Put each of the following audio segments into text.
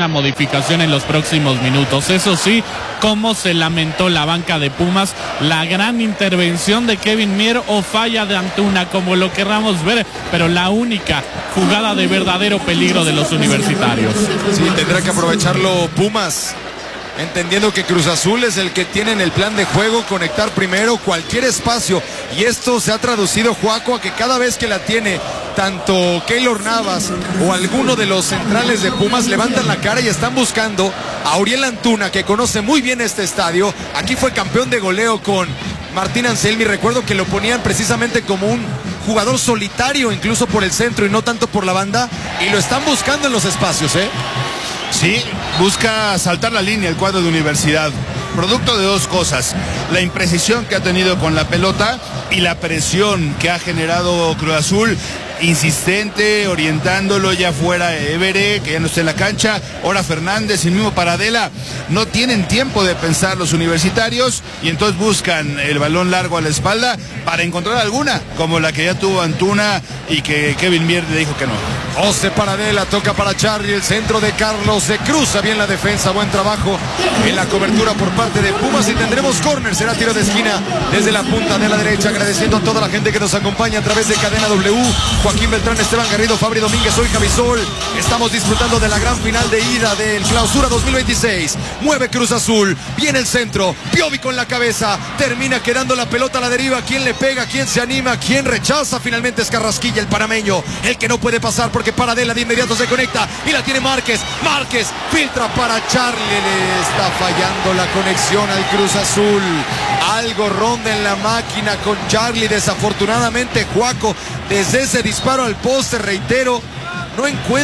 alguna modificación en los próximos minutos. Eso sí, cómo se lamentó la banca de Pumas la gran intervención de Kevin Mier o falla de Antuna, como lo querramos ver, pero la única jugada de verdadero peligro de los universitarios. Sí, tendrá que aprovecharlo Pumas, entendiendo que Cruz Azul es el que tiene en el plan de juego conectar primero cualquier espacio, y esto se ha traducido, Joaco, a que cada vez que la tiene tanto Keylor Navas o alguno de los centrales de Pumas levantan la cara y están buscando a Uriel Antuna, que conoce muy bien este estadio. Aquí fue campeón de goleo con Martín Anselmi, recuerdo que lo ponían precisamente como un jugador solitario, incluso por el centro y no tanto por la banda, y lo están buscando en los espacios, ¿eh? Sí, busca saltar la línea el cuadro de Universidad, producto de dos cosas: la imprecisión que ha tenido con la pelota y la presión que ha generado Cruz Azul, insistente, orientándolo ya fuera Évere, que ya no está en la cancha, ahora Fernández y el mismo Paradela. No tienen tiempo de pensar los universitarios y entonces buscan el balón largo a la espalda para encontrar alguna, como la que ya tuvo Antuna y que Kevin Mier le dijo que no. José Paradela toca para Charlie, el centro de Carlos, se cruza bien la defensa, buen trabajo en la cobertura por parte de Pumas y tendremos córner, será tiro de esquina desde la punta de la derecha, agradeciendo a toda la gente que nos acompaña a través de Cadena W. Joaquín Beltrán, Esteban Garrido, Fabri Domínguez, soy Javisol. Estamos disfrutando de la gran final de ida del Clausura 2026. Mueve Cruz Azul, viene el centro, Piovi con la cabeza, termina quedando la pelota a la deriva. ¿Quién le pega? ¿Quién se anima? ¿Quién rechaza? Finalmente es Carrasquilla, el panameño, el que no puede pasar porque Paradela de inmediato se conecta y la tiene Márquez. Márquez filtra para Charlie, le está fallando la conexión al Cruz Azul. Algo ronda en la máquina con Charlie, desafortunadamente, Joaco, desde ese disparo al poste, reitero, no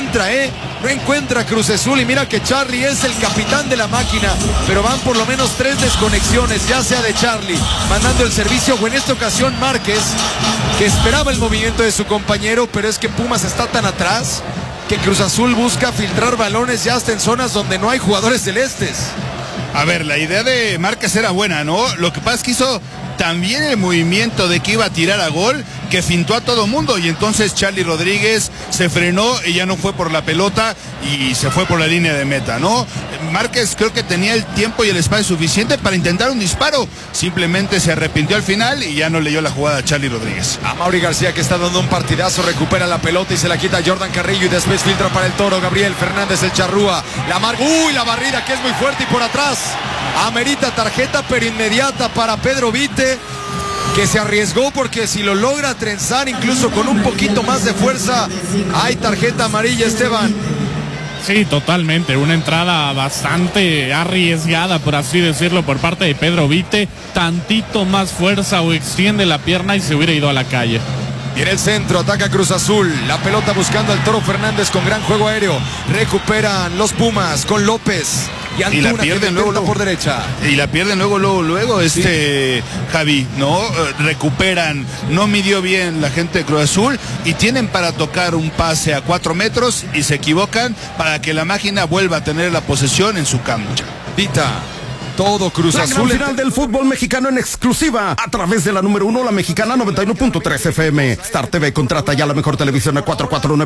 encuentra Cruz Azul, y mira que Charlie es el capitán de la máquina, pero van por lo menos 3 desconexiones, ya sea de Charlie mandando el servicio o en esta ocasión Márquez, que esperaba el movimiento de su compañero, pero es que Pumas está tan atrás que Cruz Azul busca filtrar balones ya hasta en zonas donde no hay jugadores celestes. A ver, la idea de Márquez era buena, ¿no? Lo que pasa es que hizo también el movimiento de que iba a tirar a gol, que fintó a todo mundo, y entonces Charlie Rodríguez se frenó y ya no fue por la pelota y se fue por la línea de meta, ¿no? Márquez creo que tenía el tiempo y el espacio suficiente para intentar un disparo, simplemente se arrepintió al final y ya no leyó la jugada a Charlie Rodríguez. A Mauri García, que está dando un partidazo, recupera la pelota y se la quita a Jordan Carrillo y después filtra para el Toro Gabriel Fernández, el charrúa, la marca, la barrida que es muy fuerte y por atrás amerita tarjeta pero inmediata para Pedro Vite, que se arriesgó porque si lo logra trenzar incluso con un poquito más de fuerza, hay tarjeta amarilla, Esteban. Sí, totalmente, una entrada bastante arriesgada, por así decirlo, por parte de Pedro Vite. Tantito más fuerza o extiende la pierna y se hubiera ido a la calle. Viene el centro, ataca Cruz Azul, la pelota buscando al Toro Fernández con gran juego aéreo, recuperan los Pumas con López y Antuna, la pierden luego por derecha. Y la pierden luego, Sí. Javi, ¿no? Recuperan, no midió bien la gente de Cruz Azul y tienen para tocar un pase a 4 metros y se equivocan para que la máquina vuelva a tener la posesión en su cancha. Vita. Todo Cruz La Azul. gran final del fútbol mexicano en exclusiva a través de la número 1, la Mexicana 91.3 FM. Star TV contrata ya la mejor televisión a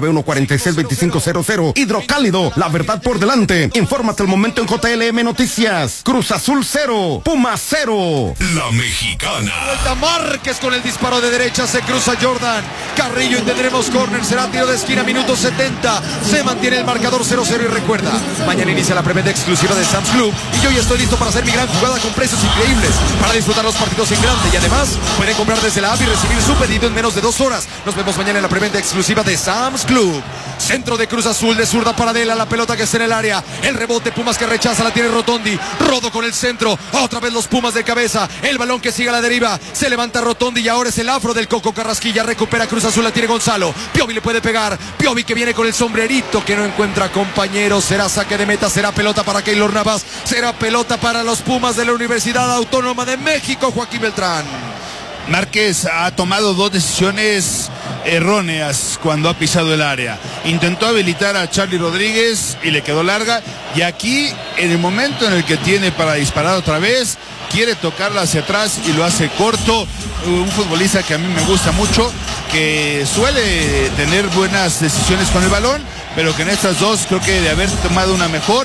4491-462500. Hidrocálido, la verdad por delante. Infórmate al momento en JLM Noticias. Cruz Azul 0, Pumas 0. La Mexicana. Vuelta Márquez con el disparo de derecha, se cruza Jordan Carrillo y tendremos córner, será tiro de esquina, minuto 70. Se mantiene el marcador 0-0 y recuerda, mañana inicia la preventa exclusiva de Sam's Club y yo ya estoy listo para hacer mi gran jugada con precios increíbles para disfrutar los partidos en grande, y además pueden comprar desde la app y recibir su pedido en menos de 2 horas. Nos vemos mañana en la preventa exclusiva de Sam's Club. Centro de Cruz Azul, de zurda Paradela, la pelota que está en el área, el rebote, Pumas que rechaza, la tiene Rotondi, Rodo con el centro, otra vez los Pumas de cabeza, el balón que sigue a la deriva, se levanta Rotondi y ahora es el afro del Coco Carrasquilla, recupera Cruz Azul, la tiene Gonzalo, Piovi le puede pegar, Piovi que viene con el sombrerito que no encuentra compañero, será saque de meta, será pelota para Keylor Navas, será pelota para los Pumas de la Universidad Autónoma de México, Joaquín Beltrán. Márquez ha tomado 2 decisiones erróneas cuando ha pisado el área. Intentó habilitar a Charlie Rodríguez y le quedó larga, y aquí en el momento en el que tiene para disparar otra vez, quiere tocarla hacia atrás y lo hace corto. Un futbolista que a mí me gusta mucho, que suele tener buenas decisiones con el balón, pero que en estas dos creo que de haber tomado una mejor